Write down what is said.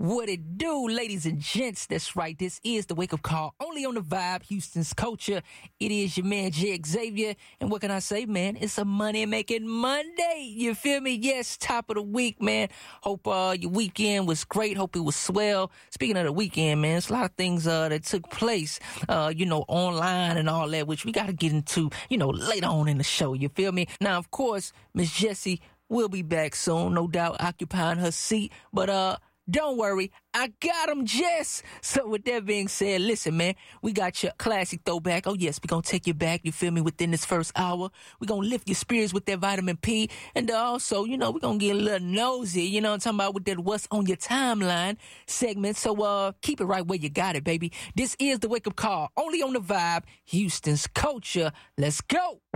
What it do, ladies and gents? That's right. This is the Wake Up Call, only on the Vibe, Houston's culture. It is your man, J. Xavier. And what can I say, man? It's a money-making Monday. You feel me? Yes, top of the week, man. Hope your weekend was great. Hope it was swell. Speaking of the weekend, man, there's a lot of things that took place, online and all that, which we got to get into, later on in the show. You feel me? Now, of course, Miss Jessie will be back soon, no doubt, occupying her seat. But, don't worry, I got him, Jess. So with that being said, listen, man, we got your classic throwback. Oh, yes, we're going to take you back, you feel me, within this first hour. We're going to lift your spirits with that vitamin P. And also, we're going to get a little nosy, I'm talking about with that What's on Your Timeline segment. So keep it right where you got it, baby. This is the Wake Up Call, only on the Vibe, Houston's culture. Let's go.